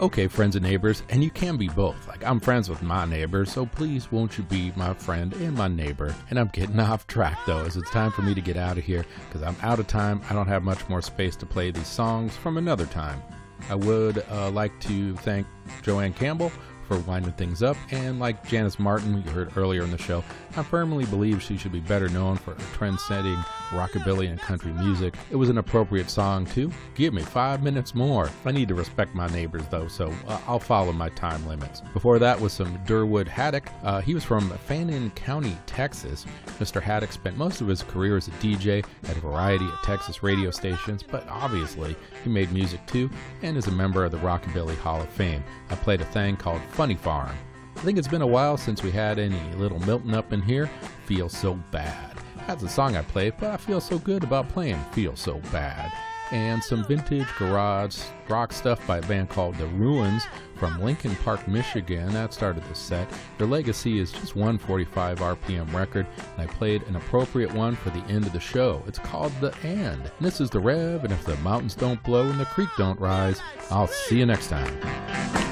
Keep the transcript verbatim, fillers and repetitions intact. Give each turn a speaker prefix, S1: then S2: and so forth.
S1: Okay, friends and neighbors, and you can be both. Like, I'm friends with my neighbors, so please won't you be my friend and my neighbor. And I'm getting off track though, as it's time for me to get out of here because I'm out of time. I don't have much more space to play these songs from another time. I would uh, like to thank Joanne Campbell for winding things up, and like Janice Martin you heard earlier in the show, I firmly believe she should be better known for her trend-setting rockabilly and country music. It was an appropriate song too. Give me five minutes more. I need to respect my neighbors though, so uh, I'll follow my time limits. Before that was some Durwood Haddock. Uh, he was from Fannin County, Texas. Mister Haddock spent most of his career as a D J at a variety of Texas radio stations, but obviously he made music too and is a member of the Rockabilly Hall of Fame. I played a thing called Funny Farm. I think it's been a while since we had any Little Milton up in here. Feel So Bad. That's a song I played, but I feel so good about playing Feel So Bad. And some vintage garage rock stuff by a band called The Ruins from Lincoln Park, Michigan. That started the set. Their legacy is just one forty-five R P M record, and I played an appropriate one for the end of the show. It's called The And. And this is The Rev, and if the mountains don't blow and the creek don't rise, I'll see you next time.